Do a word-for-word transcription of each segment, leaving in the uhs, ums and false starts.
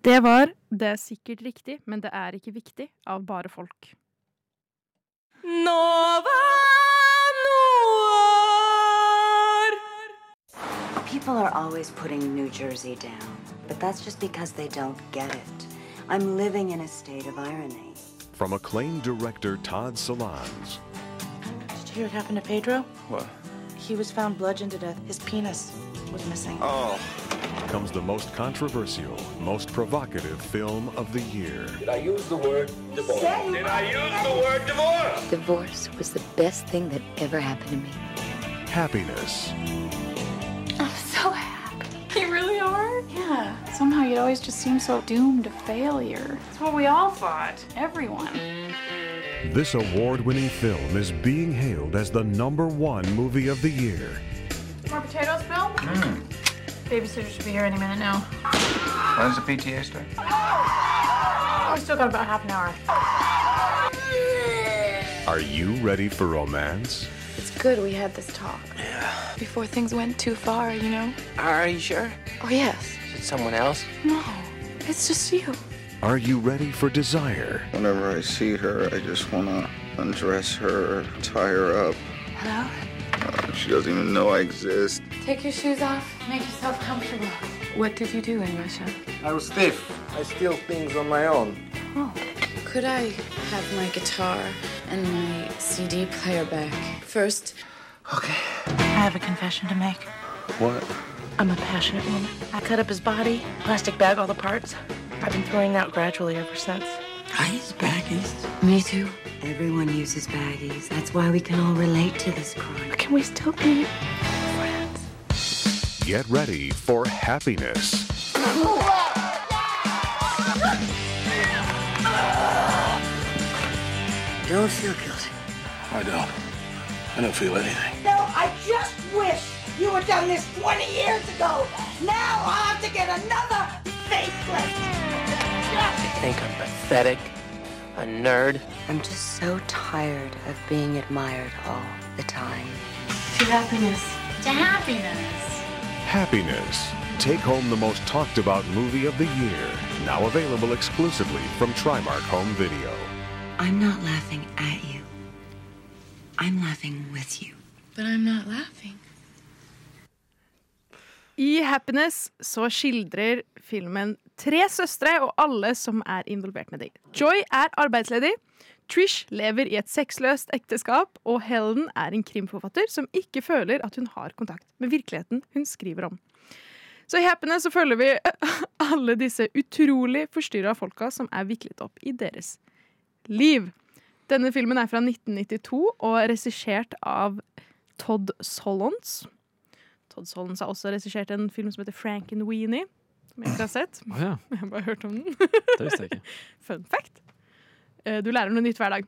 Det var Det er sikkert riktig, men det er ikke viktig av Bare folk. Nova Noir! People are always putting New Jersey down, but that's just because they don't get it. I'm living in a state of irony. From acclaimed director Todd Solondz. Did you hear what happened to Pedro? What? He was found bludgeoned to death. His penis was missing. Oh. Comes the most controversial, most provocative film of the year. Did I use the word divorce? Did I use the word divorce? Divorce was the best thing that ever happened to me. Happiness. I'm so happy. You really are? Yeah. Somehow you'd always just seem so doomed to failure. That's what we all thought. Everyone. This award-winning film is being hailed as the number one movie of the year. More potatoes, Bill? Mm. Babysitter should be here any minute now. When does the P T A start? Oh, we still got about half an hour. Are you ready for romance? It's good we had this talk. Yeah. Before things went too far, you know? Are you sure? Oh, yes. Is it someone else? No, it's just you. Are you ready for desire? Whenever I see her, I just want to undress her, tie her up. Hello? Uh, she doesn't even know I exist. Take your shoes off. Make yourself comfortable. What did you do in Russia? I was stiff. I steal things on my own. Oh. Could I have my guitar and my C D player back first? Okay. I have a confession to make. What? I'm a passionate woman. I cut up his body, plastic bag all the parts. I've been throwing out gradually ever since. I use baggies. Me too. Everyone uses baggies. That's why we can all relate to this crime. But can we still be friends? Get ready for happiness. Don't feel guilty. I don't. I don't feel anything. No, I just wish you had done this twenty years ago. Now I'll have to get another facelift. You think I'm pathetic? A nerd? I'm just so tired of being admired all the time. To happiness. To happiness. Happiness. Take home the most talked about movie of the year. Now available exclusively from Trimark Home Video. I'm not laughing at you. I'm laughing with you. But I'm not laughing. I Happiness så skildrer filmen tre søstre og alle som er involvert med det. Joy er arbeidsledig, Trish lever i et sexløst ekteskap, og Helen er en krimforfatter som ikke føler at hun har kontakt med virkeligheten hun skriver om. Så i Happiness så følger vi alle disse utrolig forstyrret folka som er viklet opp i deres liv. Denne filmen er fra nitten nittito og regissert av Todd Solondz. Todd Solondz har også regissert en film som heter Frankenweenie, som jeg ikke har sett. Oh, ja. Jeg har bare hørt om den. Det visste jeg ikke. Fun fact. Du lærer noe nytt hver dag.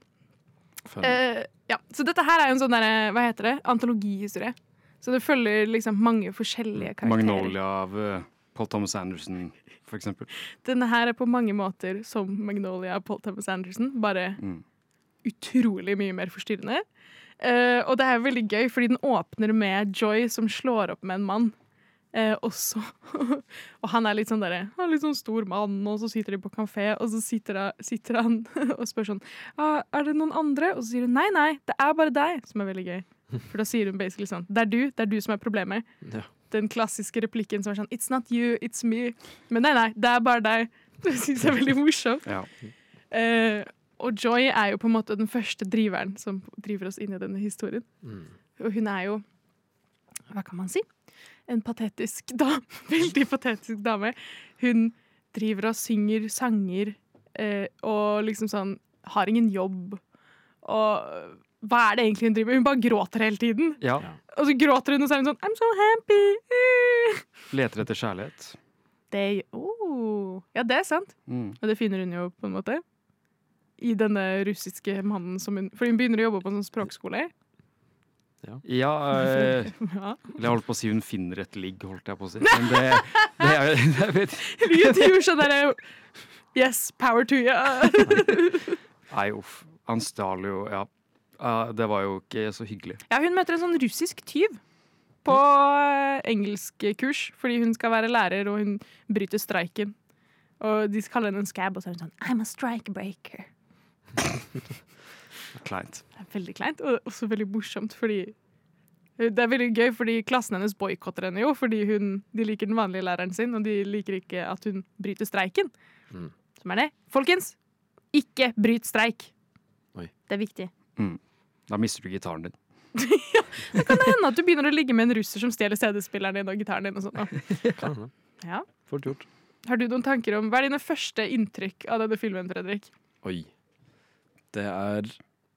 Uh, ja. Så dette her er jo en sånn der, hva heter det? Antologihistorie. Så det følger liksom mange forskjellige karakterer. Magnolia av uh, Paul Thomas Anderson, for eksempel. Denne her er på mange måter som Magnolia av Paul Thomas Anderson, bare mm. utrolig mye mer forstyrrende. Uh, og det er veldig gøy, fordi den åpner med Joy som slår opp med en mann. Uh, og, så, og han er litt sånn der, han er litt sånn stor mann, og så sitter de på kafé, og så sitter, da, sitter han og spør sånn, ah, er det noen andre? Og så sier hun, nei, nei, det er bare deg, som er veldig gøy. For da sier hun basically sånn, det er du, det er du som er problemet. Ja. Den klassiske replikken som er sånn, it's not you, it's me. Men nei, nei, det er bare deg. Det synes jeg er veldig morsomt. Ja. Uh, og Joy er jo på en måte den første driveren som driver oss inn i denne historien. Mm. Og hun er jo, hva kan man si? En patetisk dame, veldig patetisk dame. Hun driver og synger sanger, uh, og liksom sånn, har ingen jobb. Og hva er det egentlig hun driver med? Hun bare gråter hele tiden. Ja. Og så gråter hun, og så er hun sånn, I'm so happy. Leter etter kjærlighet. Det, oh. Ja, det er sant. Mm. Og det finner hun jo på en måte. I denne russiske mannen som hun, for hun begynner å jobbe på en sånn språkskole. Ja, ja øh, ja. Jeg holdt på å si hun finner et ligg, holdt jeg på å si. Men det, det er, jeg vet ikke. Vi gjør sånn der, yes, power to you. Nei, uff. Han stjal jo, ja. Uh, det var jo ikke så hyggelig. Ja, hun møter en sånn russisk tyv på uh, engelsk kurs, fordi hun skal være lærer, og hun bryter streiken. Og de kaller henne en scab, og så er hun sånn I'm a strikebreaker. Kleint. Det er veldig kleint, og også veldig morsomt, fordi det er veldig gøy, fordi klassen hennes boykotter henne jo, fordi hun, de liker den vanlige læreren sin, og de liker ikke at hun bryter streiken. Mm. Som er det. Folkens, ikke bryt streik. Oi. Det er viktig. Mm. Da mister du gitaren din. Ja, det kan hende at du begynner å ligge med en russer som stjeler C D-spilleren din og gitaren din og sånt. Kan det. Ja. Fort gjort. Har du noen tanker om, hva er dine første inntrykk av denne filmen, Fredrik? Oi. Det er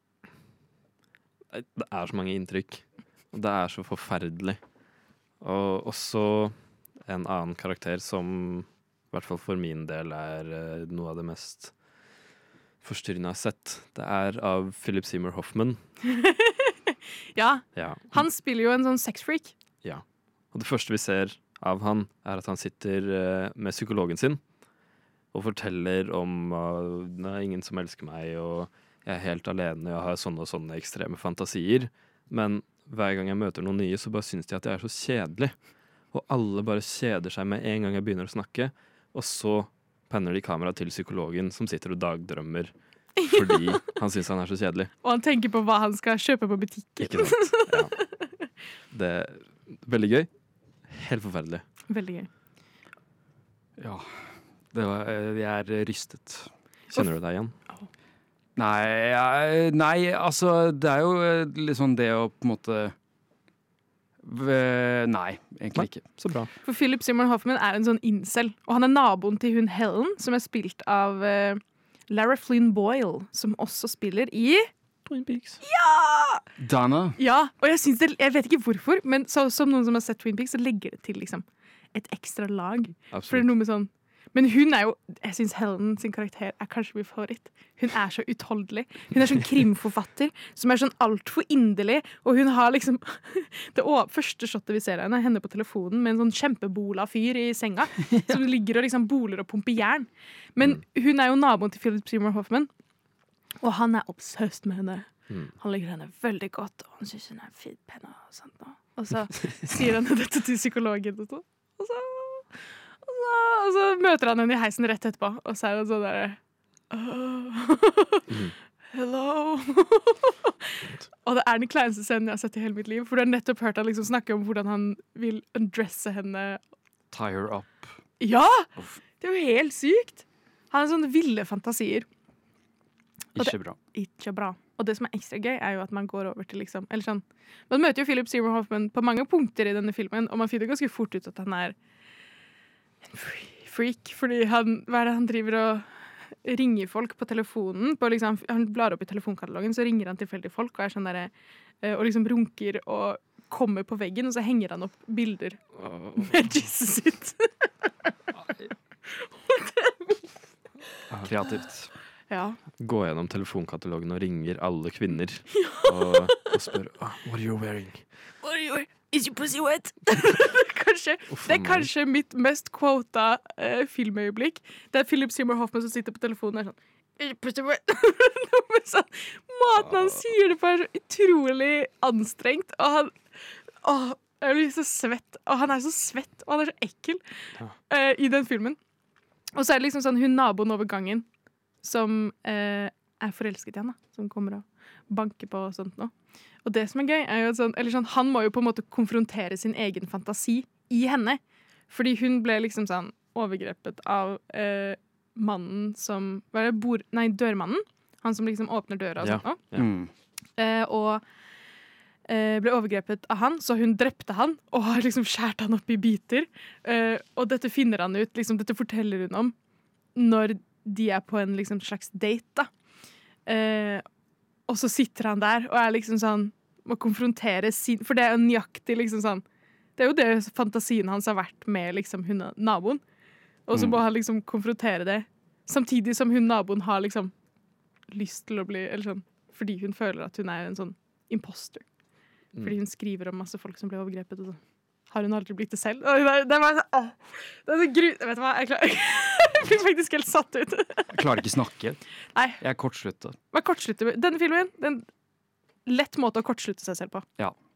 Det er så mange inntrykk. Og det er så forferdelig. Og også en annen karakter som i hvert fall for min del er uh, noe av det mest forstyrrende jeg har sett. Det er av Philip Seymour Hoffman. Ja. Ja. Han spiller jo en sånn sexfreak. Ja. Og det første vi ser av han, er at han sitter uh, med psykologen sin og forteller om uh, det er ingen som elsker meg, og jeg er helt alene, og jeg har sånne og sånne ekstreme fantasier. Men hver gang jeg møter noen nye, så bare synes de at jeg er så kjedelig. Og alle bare kjeder seg med en gang jeg begynner å snakke. Og så penner de kamera til psykologen som sitter og dagdrømmer fordi han synes han er så kjedelig. Og han tenker på hva han skal kjøpe på butikken. Ikke sant? Ja. Det er veldig gøy. Helt forferdelig. Veldig gøy. Ja. Det var, jeg er rystet. Kjenner du deg igjen? Nei, jeg, nei, altså det er jo litt sånn det å på en måte Nei, egentlig ikke. Så bra. For Philip Seymour Hoffman er en sånn incel, og han er naboen til hun Helen, som er spilt av uh, Lara Flynn Boyle, som også spiller i Twin Peaks. Ja! Dana. Ja, og jeg synes det, jeg vet ikke hvorfor, men så, som noen som har sett Twin Peaks, så legger det til liksom et ekstra lag. Absolutt. For det er noe med sånn. Men hun er jo, jeg synes Helen sin karakter er kanskje min favoritt. Hun er så utholdelig. Hun er sånn krimforfatter som er sånn alt for inderlig. Og hun har liksom, det første shotet vi ser henne, henne på telefonen med en sånn kjempebola fyr i senga, som ligger og liksom boler og pumper jern. Men hun er jo naboen til Philip Seymour Hoffman, og han er obsessed med henne. Mm. Han liker henne veldig godt, og han synes hun er fin penn og sånt. Og så sier han dette til psykologen, og så, og så og så møter han henne i heisen rett etterpå, og så er han sånn der oh, mm. Hello. Og det er den kleineste scenen jeg har sett i hele mitt liv, for du har nettopp hørt han liksom snakke om hvordan han vil undresse henne. Tie her up. Ja! Det er jo helt sykt. Han har sånne ville fantasier. Ikke bra. Ikke bra. Og det som er ekstra gøy er jo at man går over til liksom, eller sånn, man møter jo Philip Seymour Hoffman på mange punkter i denne filmen, og man finner ganske fort ut at han er en freak, fordi han, hva er det han driver og ringer folk på telefonen, på liksom, han blar opp i telefonkatalogen, så ringer han tilfeldig folk, og er sånn der, og liksom runker og kommer på veggen, og så henger han opp bilder med Jesus sitt. Kreativt. Ja. Gå gjennom telefonkatalogen og ringer alle kvinner og, og spør oh, what are you wearing? What are you wearing? Is your pussy wet? kanskje, det er kanskje mitt mest quota uh, filmøyeblikk. Det er Philip Seymour Hoffman som sitter på telefonen og er sånn Is your pussy wet? sånn, måten han sier det på er så utrolig anstrengt, og han åh, jeg blir så svett, og han er så svett, og han er så ekkel uh, i den filmen. Og så er det liksom sånn hun naboen over gangen som uh, er forelsket i henne, som kommer og banker på og sånt nå. Og det som er gøy er jo sånn, eller sånn, han må jo på en måte konfrontere sin egen fantasi i henne. Fordi hun ble liksom sånn overgrepet av eh, mannen som, hva er det, bor, nei, dørmannen. Han som liksom åpner døra og ja. sånt nå. Ja. Mm. Eh, og eh, ble overgrepet av han, så hun drepte han og har liksom skjært han opp i biter. Eh, og dette finner han ut, liksom, dette forteller hun om når de er på en liksom slags date da. Eh, og så sitter han der og er liksom sånn må konfrontere sin, for det er jo nøyaktig liksom sånn, det er jo det fantasien hans har vært med liksom hun naboen, og så må mm. han liksom konfrontere det samtidig som hun naboen har liksom lyst til å bli, eller sånn, fordi hun føler at hun er en sånn imposter, mm. fordi hun skriver om masse folk som ble overgrepet, og så har hun aldri blitt det selv. Og det, det var sånn, åh, det er så gru, vet du hva, jeg klarer jeg blir faktisk helt satt ut. Jeg klarer ikke snakke. Nei. Jeg er kortslutter. Hva kortslutter? Denne filmen, den lett måte å kortslutte seg selv på. Ja.